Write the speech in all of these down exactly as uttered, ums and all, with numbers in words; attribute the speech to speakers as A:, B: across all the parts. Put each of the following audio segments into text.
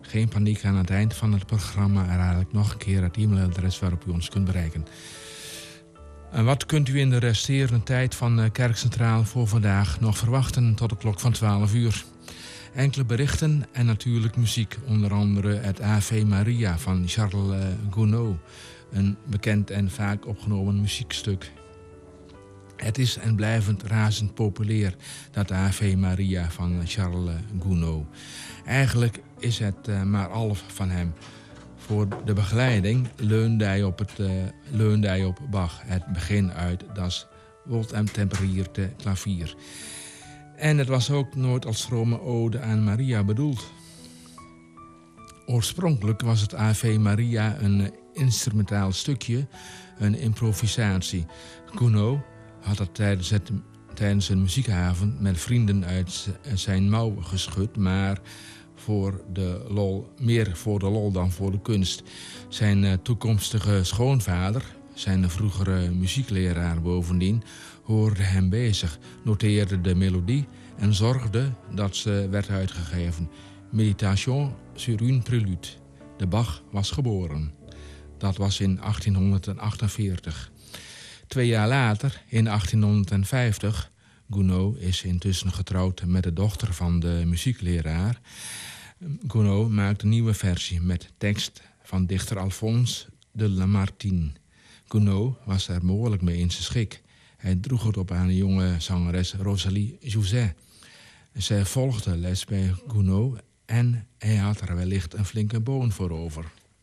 A: Geen paniek, aan het eind van het programma herhaal ik nog een keer het e-mailadres waarop u ons kunt bereiken. En wat kunt u in de resterende tijd van Kerkcentraal voor vandaag nog verwachten tot de klok van twaalf uur? Enkele berichten en natuurlijk muziek, onder andere het Ave Maria van Charles Gounod, een bekend en vaak opgenomen muziekstuk. Het is en blijvend razend populair, dat Ave Maria van Charles Gounod. Eigenlijk is het uh, maar half van hem. Voor de begeleiding leunde hij op, het, uh, leunde hij op Bach, het begin uit Das Wold en temperierte klavier. En het was ook nooit als vrome ode aan Maria bedoeld. Oorspronkelijk was het Ave Maria een instrumentaal stukje, een improvisatie. Gounod had het tijdens, het tijdens een muziekavond met vrienden uit zijn mouw geschud, maar voor de lol, meer voor de lol dan voor de kunst. Zijn uh, toekomstige schoonvader, zijn vroegere muziekleraar bovendien, hoorde hem bezig, noteerde de melodie en zorgde dat ze werd uitgegeven. Méditation sur une prélude. De Bach was geboren. Dat was in achttienhonderdachtenveertig. Twee jaar later, in achttienhonderdvijftig, Gounod is intussen getrouwd met de dochter van de muziekleraar. Gounod maakt een nieuwe versie met tekst van dichter Alphonse de Lamartine. Gounod was er behoorlijk mee in zijn schik. Hij droeg het op aan de jonge zangeres Rosalie Jouzet. Zij volgde les bij Gounod en hij had er wellicht een flinke boon voor over.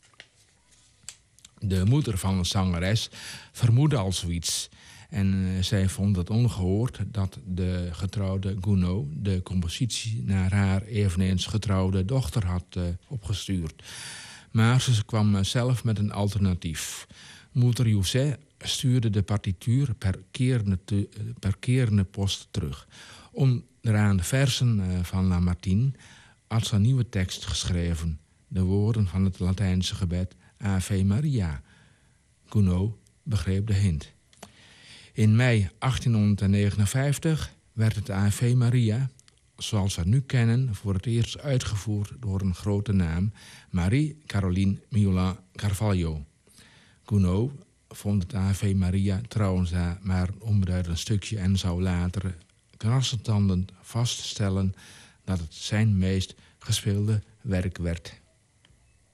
A: De moeder van de zangeres vermoedde al zoiets. En zij vond het ongehoord dat de getrouwde Gounod de compositie naar haar eveneens getrouwde dochter had uh, opgestuurd. Maar ze kwam zelf met een alternatief. Moeder Jouzet stuurde de partituur per kerende, te, per kerende post terug. Onderaan de versen uh, van Lamartine had ze een nieuwe tekst geschreven. De woorden van het Latijnse gebed Ave Maria. Gounod begreep de hint. In mei achttienhonderdnegenenvijftig werd het Ave Maria, zoals we het nu kennen, voor het eerst uitgevoerd door een grote naam, Marie-Caroline Miola-Carvalho. Gounod vond het Ave Maria trouwens maar een onbeduidend stukje en zou later knarsetandend vaststellen dat het zijn meest gespeelde werk werd.